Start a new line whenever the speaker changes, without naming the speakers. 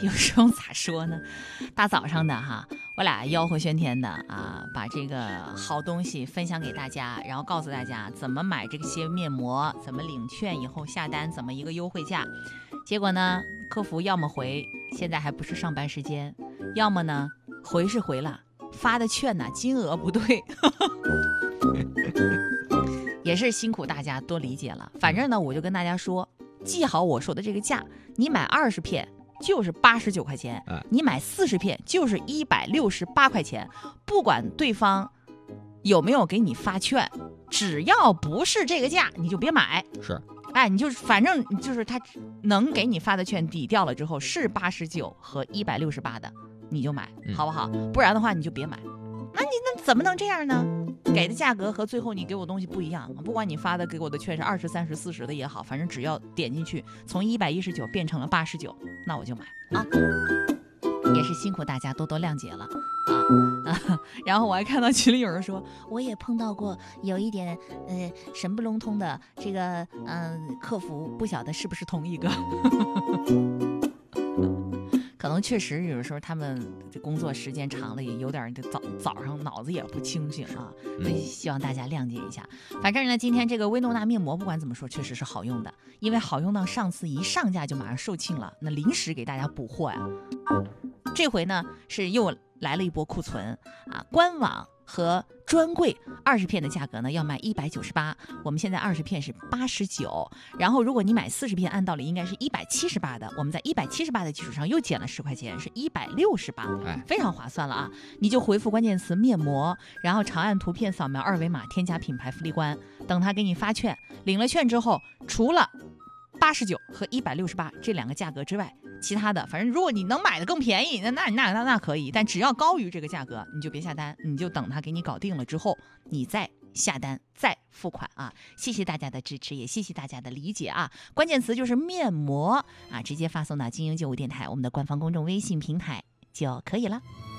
有时候咋说呢？大早上的哈，我俩吆喝喧天的啊，把这个好东西分享给大家，然后告诉大家怎么买这些面膜，怎么领券以后下单，怎么一个优惠价。结果呢，客服要么回现在还不是上班时间，要么呢回是回了，发的券呢金额不对。也是辛苦大家多理解了。反正呢，我就跟大家说，记好我说的这个价，你买20片就是89块钱，你买40片就是168块钱。不管对方有没有给你发券，只要不是这个价，你就别买。
是，
哎，你就是反正就是他能给你发的券抵掉了之后是89和168的，你就买，好不好？不然的话你就别买。那怎么能这样呢？给的价格和最后你给我东西不一样，不管你发的给我的券是20、30、40的也好，反正只要点进去从119变成了89，那我就买啊。也是辛苦大家多多谅解了啊。然后我还看到群里有人说，我也碰到过有一点神不隆通的这个客服，不晓得是不是同一个。可能确实有的时候他们这工作时间长了，也有点早上脑子也不清醒啊，所以希望大家谅解一下。反正呢，今天这个薇诺娜面膜不管怎么说确实是好用的，因为好用到上次一上架就马上售罄了，那临时给大家补货呀。这回呢是又来了一波库存啊，官网和专柜20片的价格呢要卖198，我们现在20片是89，然后如果你买40片，按道理应该是178的，我们在178的基础上又减了10块钱，是168，非常划算了啊！你就回复关键词面膜，然后长按图片扫描2维码，添加品牌福利官，等他给你发券，领了券之后，除了89和168这两个价格之外，其他的反正如果你能买的更便宜，那可以，但只要高于这个价格，你就别下单，你就等他给你搞定了之后，你再下单再付款啊！谢谢大家的支持，也谢谢大家的理解啊！关键词就是面膜啊，直接发送到精英95电台我们的官方公众微信平台就可以了。